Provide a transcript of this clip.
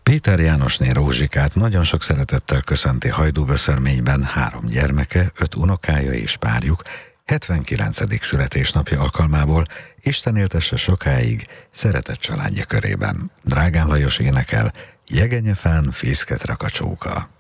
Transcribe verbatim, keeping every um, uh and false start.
Péter Jánosné Rózsikát nagyon sok szeretettel köszönti Hajdúböszörményben három gyermeke, öt unokája és párjuk hetvenkilencedik születésnapja alkalmából. Isten éltesse sokáig szeretett családja körében. Drágán Lajos énekel, Jegenyefán fészket rak a csóka.